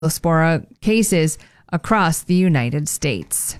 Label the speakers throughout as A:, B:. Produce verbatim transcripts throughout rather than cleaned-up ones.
A: Spora cases across the United States.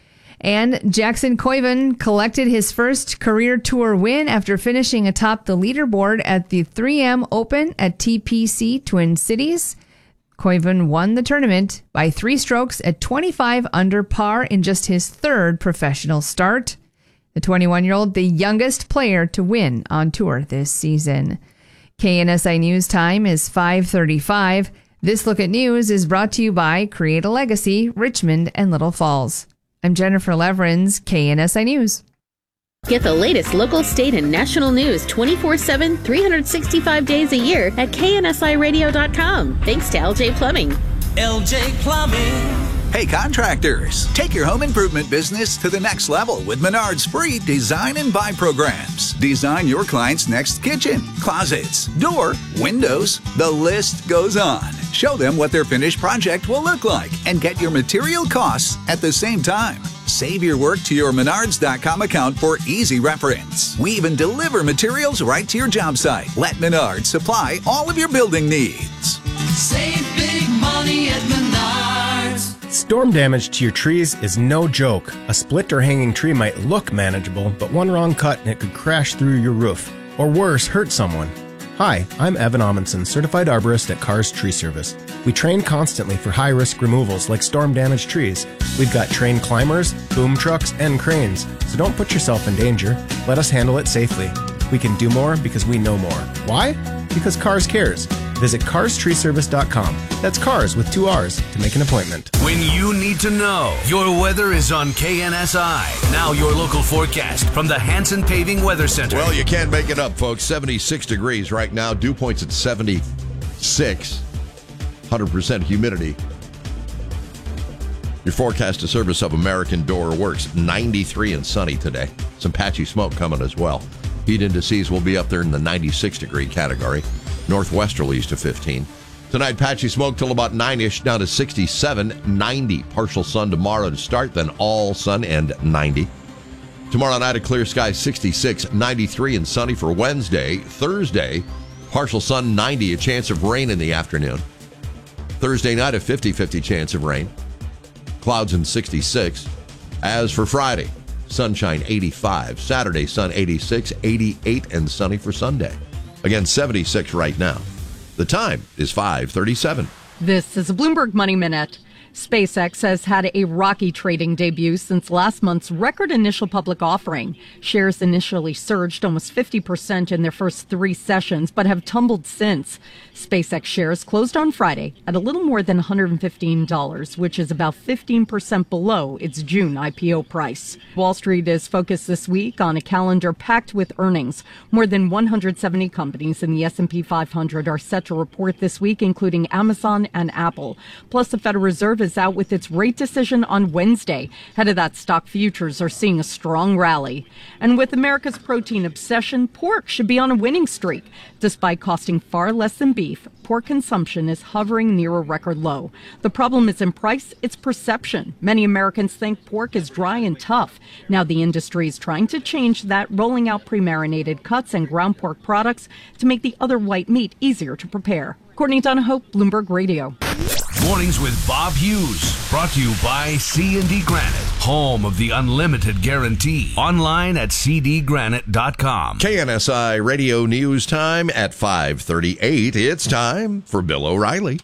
A: And Jackson Koivu collected his first career tour win after finishing atop the leaderboard at the three M Open at T P C Twin Cities. Koivu won the tournament by three strokes at twenty-five under par in just his third professional start. The twenty-one-year-old, the youngest player to win on tour this season. K N S I News time is five thirty-five. This Look at News is brought to you by Create a Legacy, Richmond and Little Falls. I'm Jennifer Leverins, K N S I News.
B: Get the latest local, state, and national news twenty-four seven, three hundred sixty-five days a year at K N S I radio dot com. Thanks to L J Plumbing.
C: L J Plumbing.
D: Hey contractors, take your home improvement business to the next level with Menard's free design and buy programs. Design your client's next kitchen, closets, door, windows. The list goes on. Show them what their finished project will look like and get your material costs at the same time. Save your work to your Menards dot com account for easy reference. We even deliver materials right to your job site. Let Menards supply all of your building needs.
C: Save big money at Menards.
E: Storm damage to your trees is no joke. A split or hanging tree might look manageable, but one wrong cut and it could crash through your roof. Or worse, hurt someone. Hi, I'm Evan Amundsen, certified arborist at Cars Tree Service. We train constantly for high-risk removals like storm-damaged trees. We've got trained climbers, boom trucks, and cranes, so don't put yourself in danger. Let us handle it safely. We can do more because we know more. Why? Because Cars cares. Visit cars tree service dot com. That's cars with two R's to make an appointment.
F: When you need to know, your weather is on K N S I. Now your local forecast from the Hanson Paving Weather Center.
G: Well, you can't make it up, folks. seventy-six degrees right now. Dew point's at seventy-six. one hundred percent humidity. Your forecast to service of American Door Works. ninety-three and sunny today. Some patchy smoke coming as well. Heat indices will be up there in the ninety-six degree category. Northwesterlies to fifteen. Tonight, patchy smoke till about nine-ish, down to sixty-seven, ninety. Partial sun tomorrow to start, then all sun and ninety. Tomorrow night, a clear sky, sixty-six, ninety-three and sunny for Wednesday. Thursday, partial sun, ninety, a chance of rain in the afternoon. Thursday night, a fifty-fifty chance of rain. Clouds in sixty-six. As for Friday, sunshine, eighty-five. Saturday, sun, eighty-six, eighty-eight and sunny for Sunday. Again, seventy-six right now. The time is five thirty-seven.
H: This is a Bloomberg Money Minute. SpaceX has had a rocky trading debut since last month's record initial public offering. Shares initially surged almost fifty percent in their first three sessions, but have tumbled since. SpaceX shares closed on Friday at a little more than one hundred fifteen dollars, which is about fifteen percent below its June I P O price. Wall Street is focused this week on a calendar packed with earnings. More than one hundred seventy companies in the S and P five hundred are set to report this week, including Amazon and Apple. Plus, the Federal Reserve is out with its rate decision on Wednesday. Ahead of that, stock futures are seeing a strong rally. And with America's protein obsession, pork should be on a winning streak. Despite costing far less than beef, pork consumption is hovering near a record low. The problem isn't price, it's perception. Many Americans think pork is dry and tough. Now the industry is trying to change that, rolling out pre-marinated cuts and ground pork products to make the other white meat easier to prepare. Courtney Donahoe, Bloomberg Radio.
F: Mornings with Bob Hughes, brought to you by C and D Granite, home of the unlimited guarantee. Online at c d granite dot com.
G: K N S I Radio News time at five thirty-eight. It's time for Bill O'Reilly.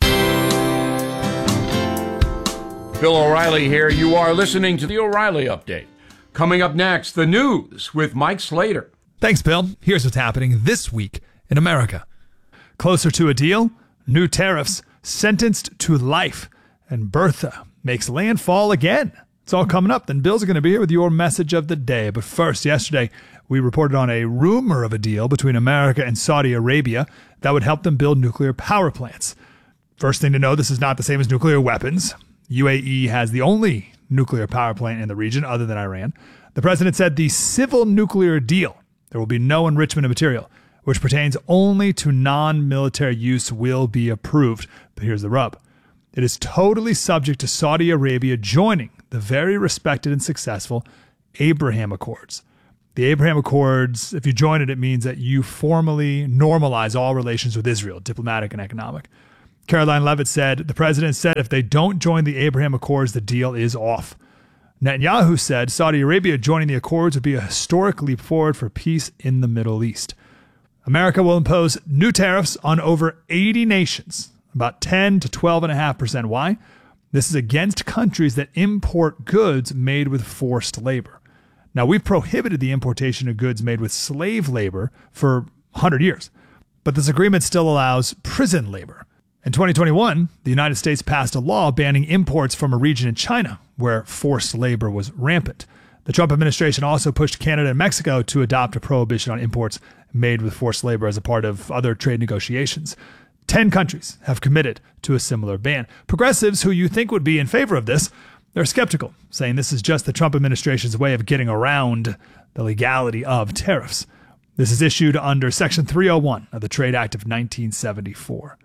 I: Bill O'Reilly here. You are listening to the O'Reilly Update. Coming up next, the news with Mike Slater.
J: Thanks, Bill. Here's what's happening this week in America. Closer to a deal, new tariffs, sentenced to life, and Bertha makes landfall again. It's all coming up. Then Bill's going to be here with your message of the day. But first, yesterday, we reported on a rumor of a deal between America and Saudi Arabia that would help them build nuclear power plants. First thing to know, this is not the same as nuclear weapons. U A E has the only nuclear power plant in the region other than Iran. The president said the civil nuclear deal, there will be no enrichment of material, which pertains only to non-military use, will be approved. But here's the rub. It is totally subject to Saudi Arabia joining the very respected and successful Abraham Accords. The Abraham Accords, if you join it, it means that you formally normalize all relations with Israel, diplomatic and economic. Caroline Levitt said, the president said if they don't join the Abraham Accords, the deal is off. Netanyahu said Saudi Arabia joining the Accords would be a historic leap forward for peace in the Middle East. America will impose new tariffs on over eighty nations, about ten to twelve point five percent. Why? This is against countries that import goods made with forced labor. Now, we've prohibited the importation of goods made with slave labor for one hundred years, but this agreement still allows prison labor. In twenty twenty-one, the United States passed a law banning imports from a region in China where forced labor was rampant. The Trump administration also pushed Canada and Mexico to adopt a prohibition on imports made with forced labor as a part of other trade negotiations. Ten countries have committed to a similar ban. Progressives who you think would be in favor of this, they're skeptical, saying this is just the Trump administration's way of getting around the legality of tariffs. This is issued under Section three oh one of the Trade Act of nineteen seventy-four.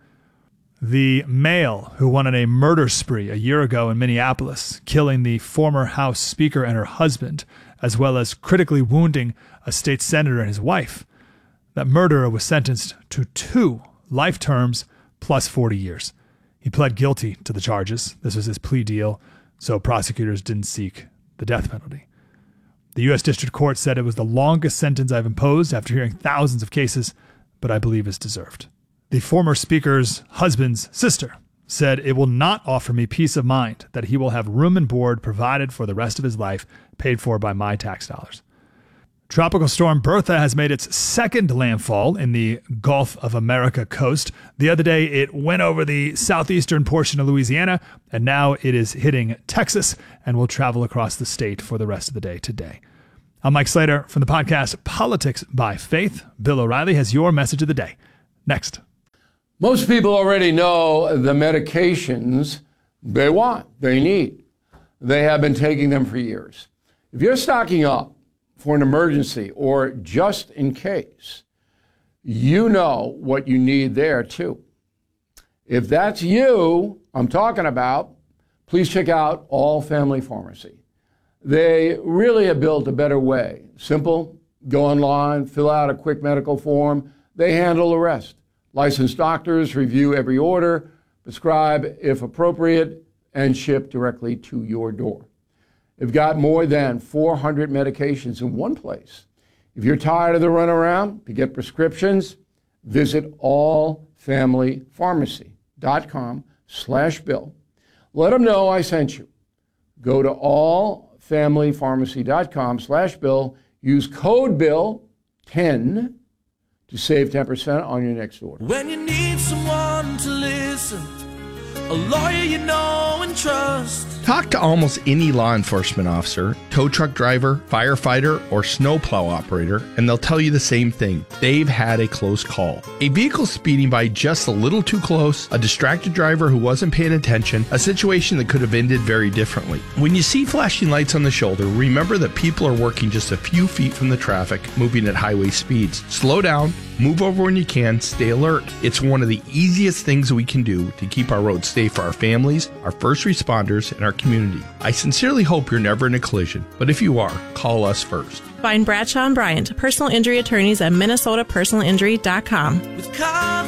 J: The male who went on a murder spree a year ago in Minneapolis, killing the former House Speaker and her husband, as well as critically wounding a state senator and his wife. That murderer was sentenced to two life terms plus forty years. He pled guilty to the charges. This was his plea deal, so prosecutors didn't seek the death penalty. The U S District Court said it was the longest sentence I've imposed after hearing thousands of cases, but I believe is deserved. The former speaker's husband's sister said it will not offer me peace of mind that he will have room and board provided for the rest of his life, paid for by my tax dollars. Tropical storm Bertha has made its second landfall in the Gulf of America coast. The other day, it went over the southeastern portion of Louisiana, and now it is hitting Texas and will travel across the state for the rest of the day today. I'm Mike Slater from the podcast Politics by Faith. Bill O'Reilly has your message of the day. Next.
I: Most people already know the medications they want, they need. They have been taking them for years. If you're stocking up for an emergency or just in case, you know what you need there too. If that's you I'm talking about, please check out All Family Pharmacy. They really have built a better way. Simple, go online, fill out a quick medical form. They handle the rest. Licensed doctors review every order, prescribe if appropriate, and ship directly to your door. They've got more than four hundred medications in one place. If you're tired of the runaround to get prescriptions, visit allfamilypharmacy.com slash bill. Let them know I sent you. Go to allfamilypharmacy.com slash bill. Use code bill ten to save ten percent on your next order.
C: When you need someone to listen, a lawyer you know and trust.
K: Talk to almost any law enforcement officer, tow truck driver, firefighter, or snowplow operator, and they'll tell you the same thing. They've had a close call. A vehicle speeding by just a little too close, a distracted driver who wasn't paying attention, a situation that could have ended very differently. When you see flashing lights on the shoulder, remember that people are working just a few feet from the traffic, moving at highway speeds. Slow down, move over when you can, stay alert. It's one of the easiest things we can do to keep our roads safe for our families, our first responders, and our community. I sincerely hope you're never in a collision, but if you are, call us first.
L: Find Bradshaw and Bryant, personal injury attorneys at minnesota personal injury dot com.
C: With